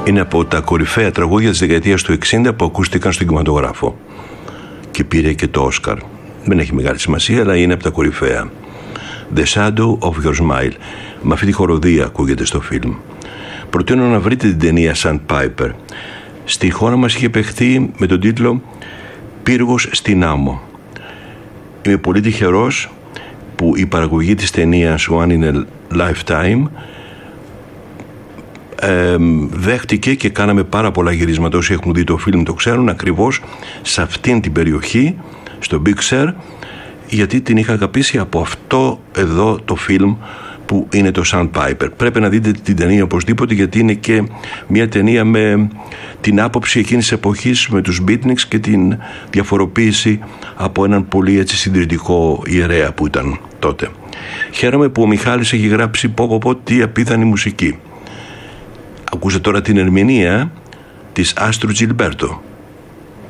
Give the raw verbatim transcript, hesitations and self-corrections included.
Είναι από τα κορυφαία τραγούδια της δεκαετίας του εξήντα που ακούστηκαν στον κινηματογράφο και πήρε και το Όσκαρ. Δεν έχει μεγάλη σημασία, αλλά είναι από τα κορυφαία. The Shadow of Your Smile. Με αυτή τη χοροδία ακούγεται στο φιλμ. Προτείνω να βρείτε την ταινία Sandpiper. Στη χώρα μας είχε παιχθεί με τον τίτλο Πύργος στην άμμο. Είμαι πολύ τυχερός που η παραγωγή της ταινίας One in a Lifetime ε, δέχτηκε και κάναμε πάρα πολλά γυρίσματα. Όσοι έχουν δει το φιλμ το ξέρουν, ακριβώς σε αυτήν την περιοχή, στο Big Sur, γιατί την είχα αγαπήσει από αυτό εδώ το φιλμ που είναι το Sandpiper. Πρέπει να δείτε την ταινία οπωσδήποτε, γιατί είναι και μια ταινία με την άποψη εκείνης της εποχής, με τους beatniks και την διαφοροποίηση από έναν πολύ έτσι συντηρητικό ιερέα που ήταν τότε. Χαίρομαι που ο Μιχάλης έχει γράψει πω πω πω τι απίθανη μουσική. Ακούσε τώρα την ερμηνεία της Άστρου Τζιλμπέρτο.